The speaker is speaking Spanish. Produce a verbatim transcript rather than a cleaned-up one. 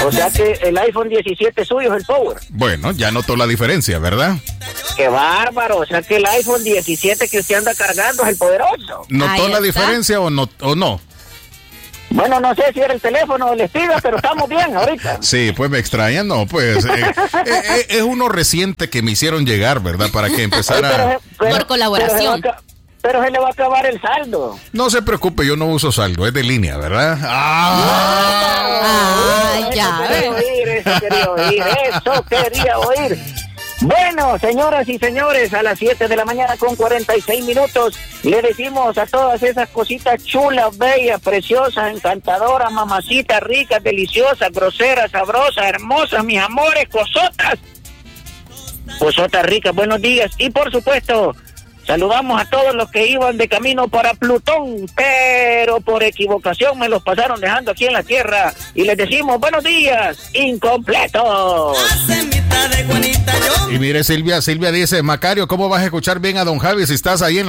O sea que el iPhone diecisiete suyo es el Power. Bueno, ya notó la diferencia, ¿verdad? ¡Qué bárbaro! O sea que el iPhone diecisiete que usted anda cargando es el poderoso. ¿Notó la diferencia o no, o no? Bueno, no sé si era el teléfono o el estilo, pero estamos bien ahorita. Sí, pues me extraña, no, pues eh, eh, es uno reciente que me hicieron llegar, ¿verdad? Para que empezara... Pero, pero, Por colaboración. Pero, pero se le va a acabar el saldo. No se preocupe, yo no uso saldo, es de línea, ¿verdad? ¡Ah! ah ya. Eso quería oír, eso quería oír, eso quería oír. Bueno, señoras y señores, a las siete de la mañana con cuarenta y seis minutos, le decimos a todas esas cositas chulas, bellas, preciosas, encantadoras, mamacitas, ricas, deliciosas, groseras, sabrosas, hermosas, mis amores, cosotas. Cosotas ricas, buenos días. Y por supuesto, saludamos a todos los que iban de camino para Plutón, pero por equivocación me los pasaron dejando aquí en la Tierra. Y les decimos buenos días, incompletos. Y mire, Silvia, Silvia dice, Macario, ¿cómo vas a escuchar bien a don Javi si estás ahí en la